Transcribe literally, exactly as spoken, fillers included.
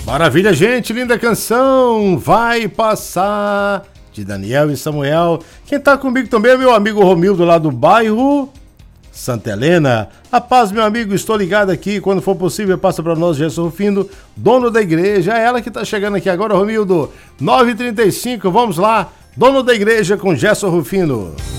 Maravilha, gente, linda canção, Vai Passar, de Daniel e Samuel. Quem tá comigo também é meu amigo Romildo, lá do bairro Santa Helena. A paz, meu amigo, estou ligado aqui, quando for possível passa para nós, Gerson Rufino, dono da igreja, é ela que tá chegando aqui agora, Romildo, nove e trinta e cinco, vamos lá, dono da igreja com Gerson Rufino.